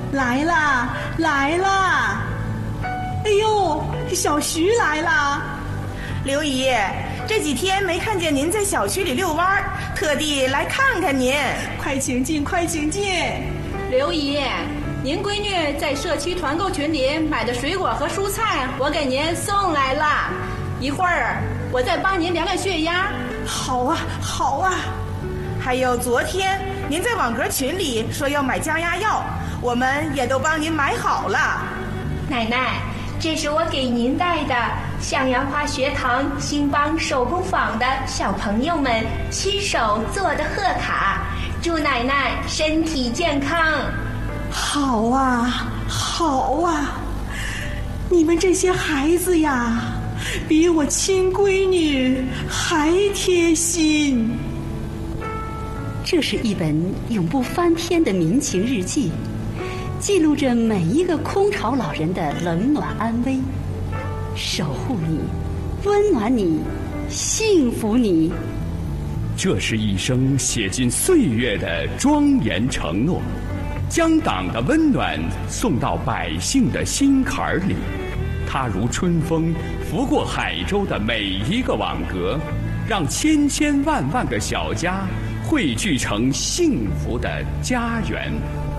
来啦来啦！哎呦，小徐来啦！ 刘姨，这几天没看见您在小区里遛弯，特地来看看您。 快请进，快请进。 刘姨，您闺女在社区团购群里买的水果和蔬菜，我给您送来了。一会儿我再帮您量量血压。 好啊，好啊。 还有昨天您在网格群里说要买降压药，我们也都帮您买好了。 奶奶，这是我给您带的向阳花学堂兴邦手工坊的小朋友们亲手做的贺卡，祝奶奶身体健康。 好啊，好啊，你们这些孩子呀，比我亲闺女还贴心。 这是一本永不翻篇的民情日记，记录着每一个空巢老人的冷暖安危，守护你，温暖你，幸福你。 这是一生写进岁月的庄严承诺，将党的温暖送到百姓的心坎里。它如春风拂过海州的每一个网格，让千千万万个小家汇聚成幸福的家园。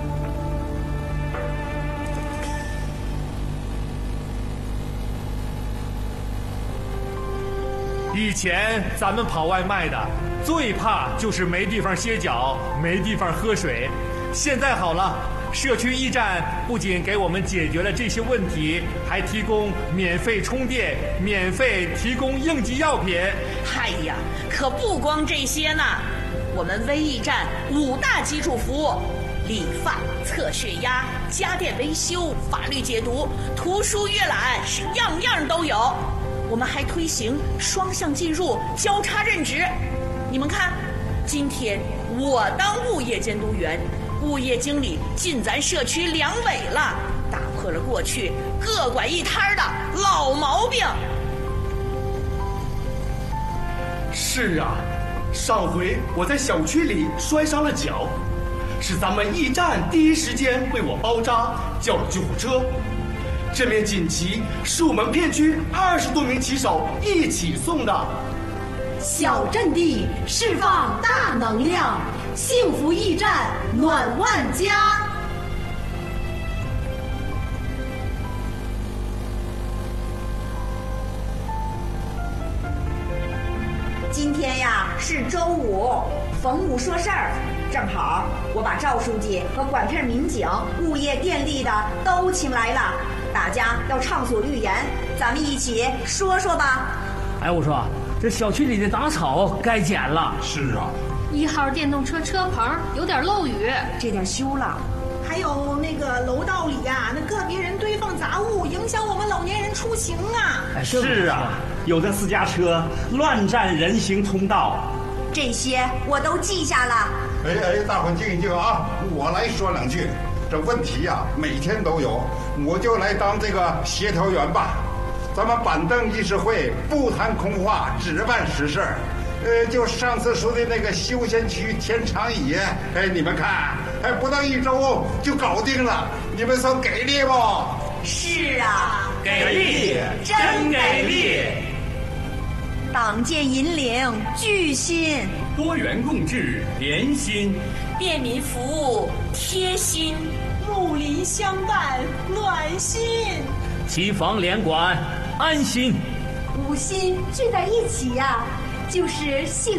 以前咱们跑外卖的最怕就是没地方歇脚，没地方喝水。现在好了，社区驿站不仅给我们解决了这些问题，还提供免费充电，免费提供应急药品。 哎呀，可不光这些呢，我们微驿站5大基础服务：理发、测血压、家电维修、法律解读、图书阅览，是样样都有。我们还推行双向进入、交叉任职。你们看，今天我当物业监督员，物业经理进咱社区两委了，打破了过去各管一摊的老毛病。 是啊，上回我在小区里摔伤了脚，是咱们驿站第一时间为我包扎，叫了救护车。这面锦旗是我们片区20多名骑手一起送的。 小阵地释放大能量，幸福驿站暖万家。 今天呀是周五，逢五说事儿，正好我把赵书记和管片民警、物业电力的都请来了，大家要畅所欲言，咱们一起说说吧。 哎，我说这小区里的杂草该剪了。 是啊 ，1号电动车车棚有点漏雨， 这点修了。 还有那个楼道里呀，那个别人堆放杂物，影响我们老年人出行啊。 是啊，有的私家车乱占人行通道， 这些我都记下了。 哎，大伙静一静啊，我来说2句。这问题呀，每天都有，我就来当这个协调员吧。咱们板凳议事会不谈空话，只办实事。就上次说的那个休闲区填长椅，你们看，不到1周就搞定了，你们说给力不？ 是啊， 给力，真给力！ 党建引领巨心， 多元共治连心， 便民服务贴心， 睦邻相伴暖心， 齐防联管安心。 5心聚在一起呀，就是幸